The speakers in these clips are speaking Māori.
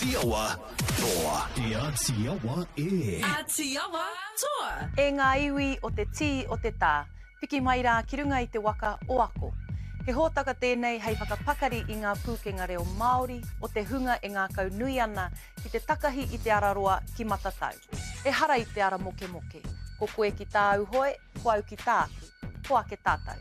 Atiawa Toa. Te Atiawa e. Atiawa Toa. E ngā iwi o te tī o te tā, piki mai rā ki runga i te waka o ako. He hōtaka tēnei hei whakapakari i ngā pūkenga reo Māori o te hunga e ngā kau nui ana ki te takahi i te araroa ki matatau. E hara i te ara moke moke. Ko koe ki tā au hoe, ko au ki tā aku. Ko ake tātou.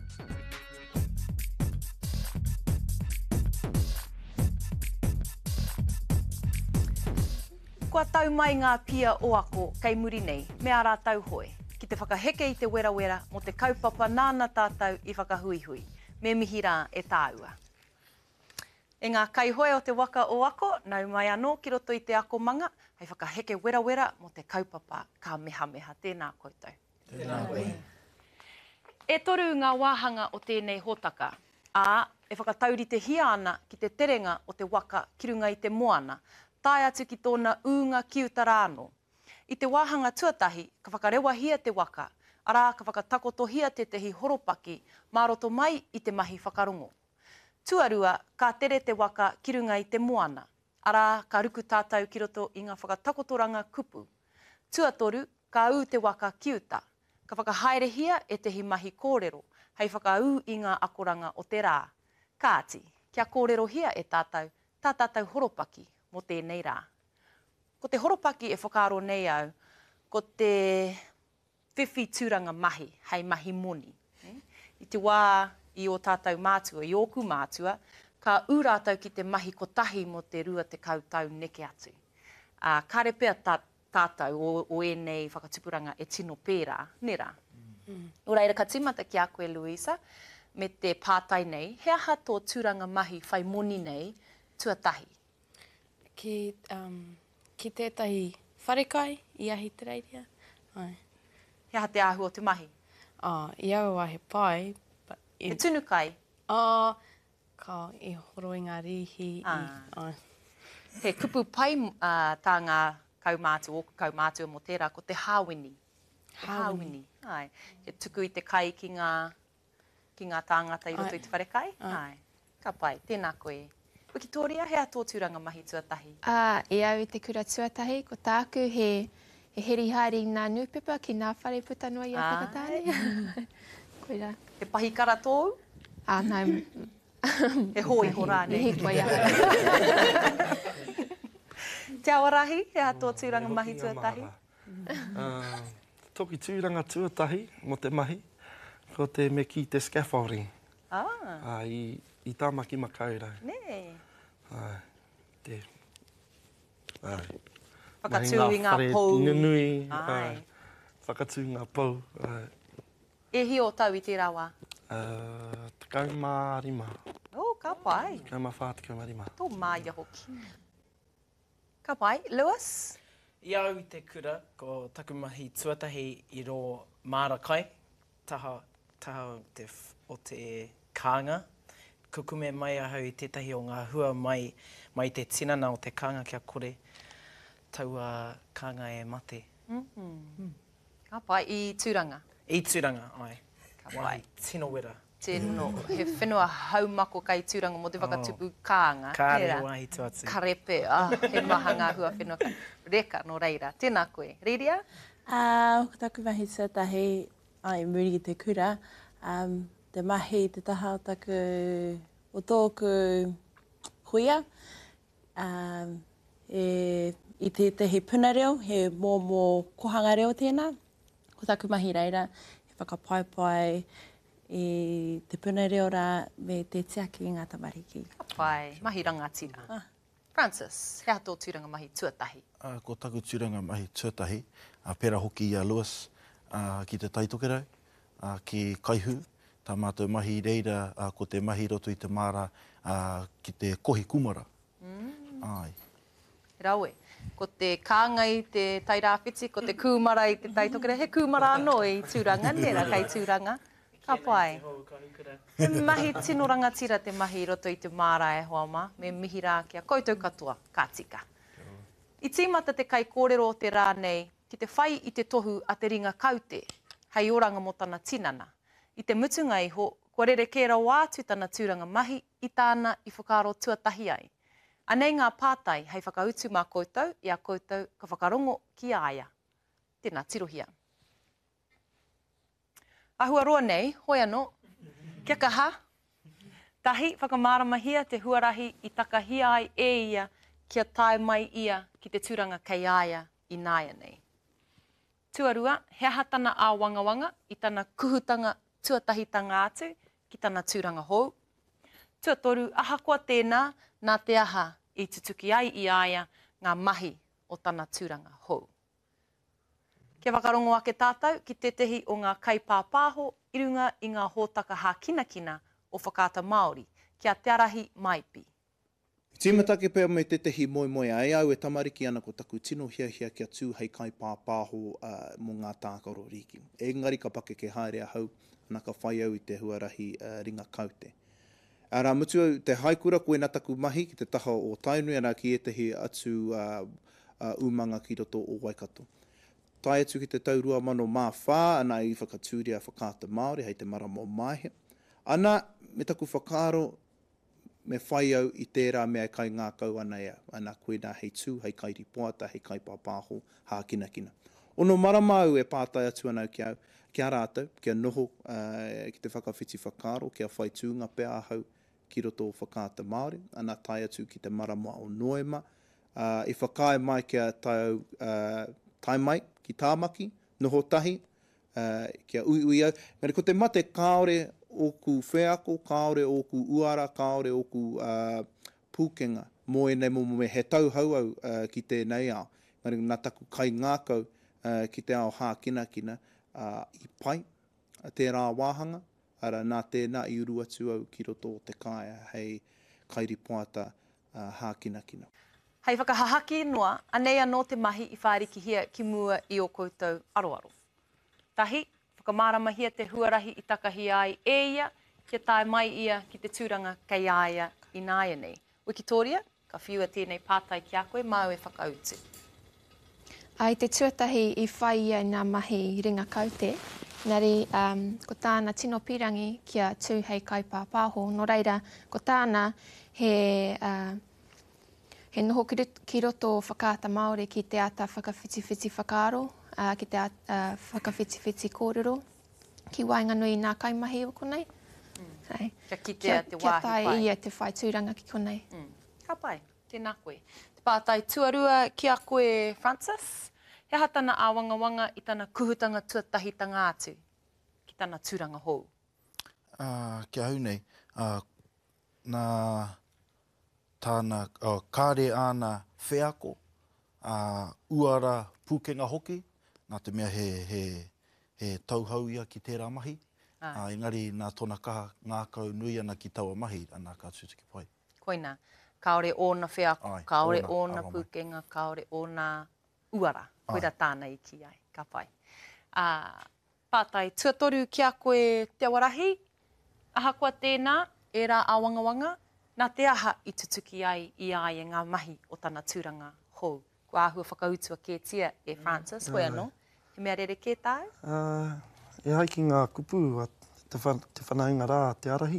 Kua tau mai ngā pia o ako kei muri nei, me ara tau hoe. Ki te whakaheke i te wera mo te kaupapa nāna tātou i whakahuihui. Me mihi rā e tāua. E ngā kaihoe o te waka o ako, nau mai anō ki roto i te ako manga, hei whakaheke wera mo te kaupapa ka meha meha. Tēnā koutou. Tēnā koe. E toru ngā wāhanga o tēnei hōtaka, ā, e whakatauri te hia ana ki te terenga o te waka ki runga i te moana, tai atu ki tōna unga kiutarāno. I te wāhanga tuatahi, ka whakarewa hia te waka, arā ka whakatakoto hia te tehi horopaki, māroto mai i te mahi whakarongo. Tuarua, ka tere te waka ki runga i te moana, arā ka ruku tātou ki roto i ngā whakatakotoranga kupu. Tuatoru, ka ū te waka kiuta, ka whakahaere hia e tehi mahi kōrero, hei whakaū i ngā akoranga o te rā. Kāti, kia kōrero hia e tātou, tā tātou horopaki mo tēnei rā. Ko te horopaki e whakaaro nei au, ko te whiwhi tūranga mahi, hei mahi moni. I te wā i o tātou mātua, i oku mātua, ka ūrātau ki te mahi kotahi mo te rua te kautau neke atu. Kāre pēr tātou o enei whakatupuranga e tino pērā, nera. O reira, ka tīmata ki a koe, Louisa, me te pātai nei, he aha tō tūranga mahi whai moni nei, tuatahi? Ki tētahi wharekai i ahi te reiria. He aha te āhua te mahi? I au a he pai. He tunu kai? Ka i horo i ngā rihi. He kupu pai tā ngā kaumātua, oku kaumātua mo tērā, ko te hāwini. Hāwini. Ai. He tuku i te kai ki ngā tāngata i roto i te wharekai. Ai. Ka pai, tēnā koe. Victoria, he ato tūranga mahi tuatahi? E au i te kura tuatahi, ko tāku he herihari ngā nūpepa ki ngā whare putanua i a whakatāre. Koira. He pahi kara tōu? Nau. He hoi hora nei. He hoi aha. Te awarahi, he ato tūranga mahi tuatahi? Toki tūranga tuatahi mo te mahi, ko te me ki te scaffolding. I tāmaki makaurau. Nei. Whakatū i ngā pou. Ngunui, whakatū ngā pou. E hi o tau i tērā wā? Tekau mā rima. Ka pai. Tekau mā whā, tekau mā rima. Tō māia hoki. Ka pai. Lewis? I au i te kura, ko taku mahi tuatahi i rō mārakai, taha o te kānga. Kukume mai ahau i tētahi o ngā hua mai te tinana o te kānga kia kore, taua kānga e mate. Ka pai, i tūranga? I tūranga, ai. Ka pai. Tino wera. Tino. He whenua haumako kai tūranga mo te whakatupu kānga. Ka rewa i tu atu. Ka repe. He maha ngā hua whenua kai. Reka no reira. Tēnā koe. Riria? Ko taku mahi tuatahi, ai muri i te kura. Te mahi, te taha o taku o tōku huia. I te puna reo, he mō kohanga reo tēnā. Ko taku mahi reira, he whakapaipai i te puna reo rā me te tiaki i ngā tamariki. Ka pai. Mahi rangatira. Francis, he ato tūranga mahi tuatahi? Ko taku tūranga mahi tuatahi, pēra hoki i a Lewis, ki te taitokerau, ki Kaihu, tā mātou mahi reira, ko te mahi roto i te māra, ki te kohi kumara. Ai. Raue, ko te kānga i te tairāwhiti, ko te kūmara i te taitokera. He kūmara anō i tūranga, nera, kei tūranga. Ka pai. He mahi tino rangatira te mahi roto i te māra e hoama, me mihi rā kia koutou katoa, ka tika. I tīmata te kai kōrero o te rā nei, ki te whai i te tohu a te ringa kaute, hei oranga mo tana tinana. I te mutunga iho, kua rere kēra wātu tana tūranga mahi i tāna i whakaro tuatahi ai. Anei ngā pātai hei whakautu mā koutou, i a koutou ka whakarongo ki aia. Tēnā, tirohia. Ahua roa nei, hoi anō, kia kaha. Tahi, whakamaramahia te huarahi i takahia ai e ia kia tae mai ia ki te tūranga kei aia i nāia nei. Tuarua, he aha tana a wangawanga i tana kuhutanga tuatahitanga atu ki tana tūranga hou. Tuatoru, aha koa tēnā nā te aha i tutuki ai i aia ngā mahi o tana tūranga hou. Kia whakarongo ake tātou ki te tehi o ngā kaipāpāho i runga i ngā hōtaka hākinakina o whakaata Māori, kia te arahi maipi. Tīmatake pēr me te tehi moe ai au e tamariki ana ko taku tino hia kia tū hei kaipāpāho mō ngā tākaro riki. Engari ka pake ke haere hau, ana ka whai au i te huarahi ringa kaute. Ara mutu te haikura koe nā taku mahi ki te taha o Tainui ana ki e tehi atu umanga ki roto o Waikato. Tai atu ki te taurua mano mā whā, ana i whakatūria whakaata Māori, hei te marama o Māhia. Ana, me taku whakaaro, me whai au i tērā mea kai ngā kau ana ea. Ana koe nā hei tū, hei kairi poata, hei kaipāpāho, hākinakina. Ono marama au e pātai atu ana kia rātou, kia noho ki te whakawhiti whakaaro, kia whai tūnga pēa hau ki roto o whakaata Māori. Ana tai atu ki te marama o Noema. I whakae mai kia tai mai ki tāmaki, noho tahi, kia ui au. Ngari ko te mate kaore oku wheako, kaore oku uara, kaore oku pūkenga, moe nei mo me he tauhau au ki tēnei ao. Ngari nā taku kai ngākau ki te ao hākinakina i pai, tērā wāhanga, ara nā tēnā i uru atu au ki roto o te kāia, hei kairi poata hākinakina. Hei whakahahaki noa, anei anō te mahi i whārikihia ki mua i o koutou aroaro. Tahi, whakamaramahia te huarahi i takahi ai e ia, kia tae mai ia ki te tūranga kei aia i nāia nei. Wikitoria, ka whiua tēnei pātai ki a koe, mau e whakautu. Ai te tuatahi i whai ia ngā mahi ringa kaute, nari ko tāna tino pirangi kia tū hei kaipāpāho, no reira ko tāna he noho ki roto o whakaata Māori ki te ata whakawhitiwhiti whakaaro, ki te whakawhitiwhiti kōrero, ki Wainganui nā kaimahi o konei. Kia kitea te wāhi pai. Kia tai ia te whai tūranga ki konei. Ka pai, tēnā koe. Te pātai tuarua ki a koe Francis, he aha tana a wangawanga i tana kuhutanga tuatahitanga atu ki tana tūranga hou. Kia hau nei, nā tāna kāre ana wheako, uara pūkenga hoki, nā te mea he tauhau ia ki tērā mahi. Engari nā tōna kaha ngākau nui ana ki taua mahi, ana ka tūtiki pai. Koina, kaore ōna wheako, kaore ōna pūkenga, kaore ōna uara, koira tāna i ki ai, ka pai. Pātai, tuatoru ki a koe te awarahi, aha koa tēnā, e rā a wangawanga, nā te aha i tutuki ai i aia ngā mahi o tana tūranga hou. Ko āhua whakautua kētia e Francis, koe anō, he mea rere kē tāu? E hai ki ngā kupu, te whanaunga rā, te arahi.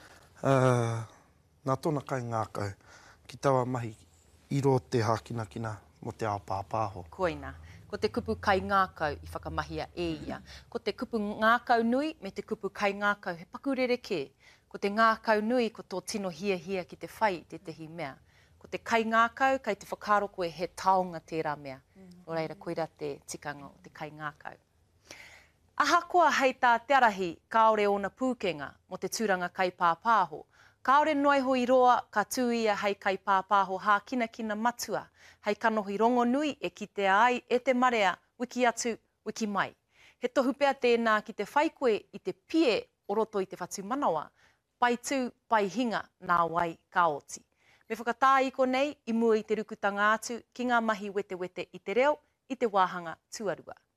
Nā tōna kai ngākau, ki taua mahi i ro te hākinakina mo te ao pāpāho. Koina, ko te kupu kai ngākau i whakamahia e ia. Ko te kupu ngākau nui me te kupu kai ngākau, he pakurere kē. Ko te ngākau nui ko tō tino hia ki te whai te tehi mea. Ko te kai ngākau, kai te whakaro koe he taonga tērā mea. O reira, koira te tikanga o te kai ngākau. Aha koa hei tā te arahi, kaore ōna pūkenga mo te tūranga kai pāpāho. Kaore noiho i roa ka tūia hei kai pāpāho hākinakina matua, hei kanohi rongo nui e ki te ai e te marea, wiki atu, wiki mai. He tohu pea tēnā ki te whai koe i te pie o roto i te whatu manawa, pai tū, pai hinga, nā wai ka oti. Me whakatā i konei, i mua i te rukutanga atu, ki ngā mahi wete i te reo, i te wāhanga tuarua.